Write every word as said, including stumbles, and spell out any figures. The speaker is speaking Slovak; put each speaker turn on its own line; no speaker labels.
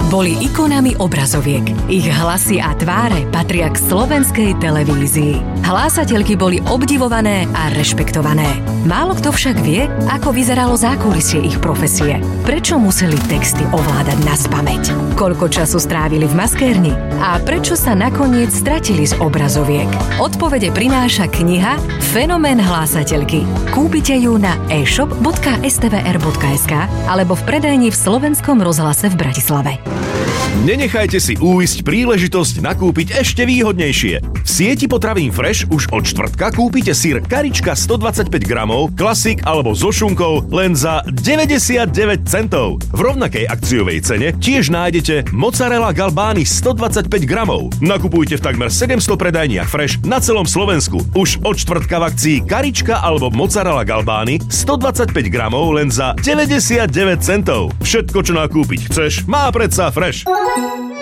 Boli ikonami obrazoviek. Ich hlasy a tváre patria k slovenskej televízii. Hlásateľky boli obdivované a rešpektované. Málo kto však vie, ako vyzeralo zákulisie ich profesie. Prečo museli texty ovládať naspamäť? Koľko času strávili v maskérni? A prečo sa nakoniec stratili z obrazoviek? Odpovede prináša kniha Fenomén hlásateľky. Kúpite ju na e-shop bodka es té vé er bodka es ká alebo v predajni v Slovenskom rozhlase v Bratislave.
Nenechajte si újsť príležitosť nakúpiť ešte výhodnejšie. V sieti potravín Fresh už od štvrtka kúpite syr Karička stodvadsaťpäť gramov, klasik alebo so šunkou len za deväťdesiatdeväť centov. V rovnakej akciovej cene tiež nájdete mozzarella Galbani stodvadsaťpäť gramov. Nakupujte v takmer sedemsto predajniach Fresh na celom Slovensku. Už od štvrtka v akcii Karička alebo mozzarella Galbani stodvadsaťpäť gramov len za deväťdesiatdeväť centov. Všetko, čo nakúpiť chceš, má predsa Fresh.